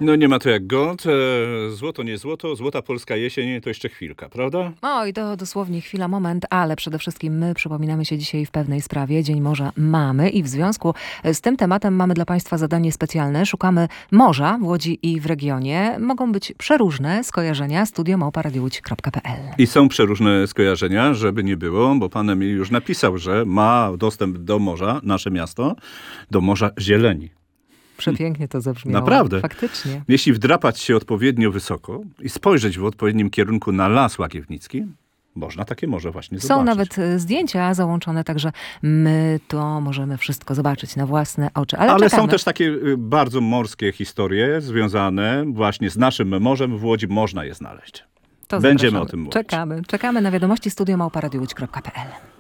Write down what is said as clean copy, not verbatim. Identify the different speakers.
Speaker 1: No nie ma to jak gąd. Złoto, nie złoto. Złota polska jesień to jeszcze chwilka, prawda?
Speaker 2: Oj, to dosłownie chwila, moment, ale przede wszystkim my przypominamy się dzisiaj w pewnej sprawie. Dzień Morza mamy i w związku z tym tematem mamy dla Państwa zadanie specjalne. Szukamy morza w Łodzi i w regionie. Mogą być przeróżne skojarzenia. studio@radiołódź.pl.
Speaker 1: I są przeróżne skojarzenia, żeby nie było, bo pan Emil już napisał, że ma dostęp do morza, nasze miasto, do Morza Zieleni.
Speaker 2: Przepięknie to zabrzmiało.
Speaker 1: Naprawdę.
Speaker 2: Faktycznie.
Speaker 1: Jeśli wdrapać się odpowiednio wysoko i spojrzeć w odpowiednim kierunku na Las Łagiewnicki, można takie morze właśnie zobaczyć.
Speaker 2: Są nawet zdjęcia załączone, także my to możemy wszystko zobaczyć na własne oczy. Ale czekamy.
Speaker 1: Są też takie bardzo morskie historie związane właśnie z naszym morzem. W Łodzi można je znaleźć.
Speaker 2: To
Speaker 1: Będziemy
Speaker 2: zapraszamy.
Speaker 1: o tym mówić.
Speaker 2: Czekamy na wiadomości studio@radiołódź.pl.